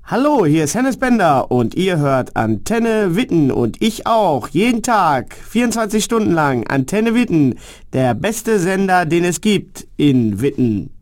Hallo, hier ist Hennes Bender und ihr hört Antenne Witten und ich auch, jeden Tag, 24 Stunden lang, Antenne Witten, der beste Sender, den es gibt in Witten.